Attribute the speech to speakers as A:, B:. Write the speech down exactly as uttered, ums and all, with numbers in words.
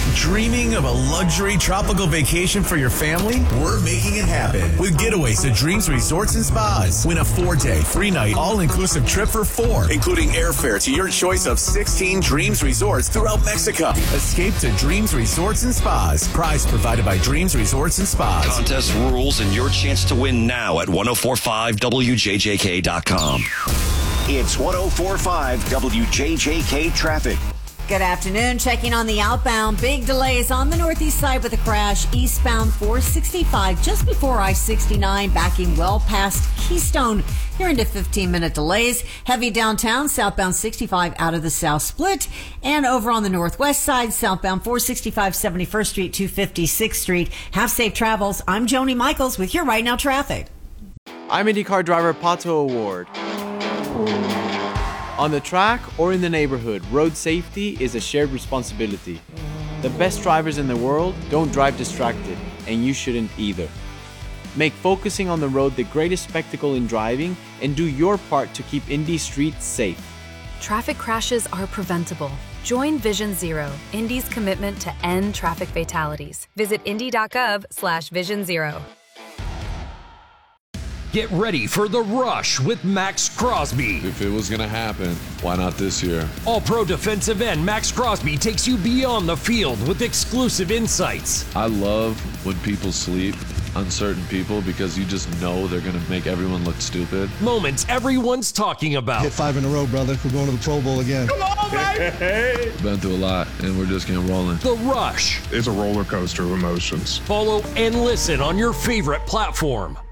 A: Dreaming of a luxury tropical vacation for your family? We're making it happen with Getaways to Dreams Resorts and Spas. Win a four-day, three-night, all-inclusive trip for four, including airfare to your choice of sixteen Dreams Resorts throughout Mexico. Escape to Dreams Resorts and Spas. Prize provided by Dreams Resorts and Spas.
B: Contest rules and your chance to win now at ten forty-five W J J K dot com.
C: It's ten forty-five W J J K traffic.
D: Good afternoon. Checking on the outbound. Big delays on the northeast side with a crash. Eastbound four sixty-five just before I sixty-nine, backing well past Keystone. You're into fifteen-minute delays. Heavy downtown, southbound sixty-five out of the South Split. And over on the northwest side, southbound four sixty-five, seventy-first Street, two fifty-sixth Street. Have safe travels. I'm Joni Michaels with your Right Now traffic.
E: I'm IndyCar driver Pato Award. On the track or in the neighborhood, road safety is a shared responsibility. The best drivers in the world don't drive distracted, and you shouldn't either. Make focusing on the road the greatest spectacle in driving, and do your part to keep Indy streets safe.
F: Traffic crashes are preventable. Join Vision Zero, Indy's commitment to end traffic fatalities. Visit indy.gov slash vision zero.
G: Get ready for the rush with Max Crosby.
H: If it was going to happen, why not this year?
G: All-pro defensive end Max Crosby takes you beyond the field with exclusive insights.
H: I love when people sleep, uncertain people, because you just know they're going to make everyone look stupid.
G: Moments everyone's talking about.
I: Hit five in a row, brother. We're going to the Pro Bowl again.
G: Come on, baby!
H: Been through a lot, and we're just getting rolling.
G: The Rush.
J: It's a roller coaster of emotions.
G: Follow and listen on your favorite platform.